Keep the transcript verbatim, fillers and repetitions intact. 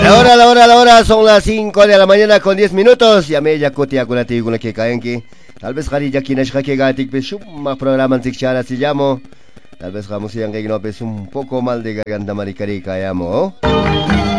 La hora, la hora, la hora, son las cinco de la mañana con diez minutos. Ya me ya kote ako natin kung nakikain ki. Talvez kari ya kinash ka kigatik pe shum ma programan sikshara si llamo. Tal vez kamu siyang kay ginopes un poco mal de garganta maricari kaya mo. Oh?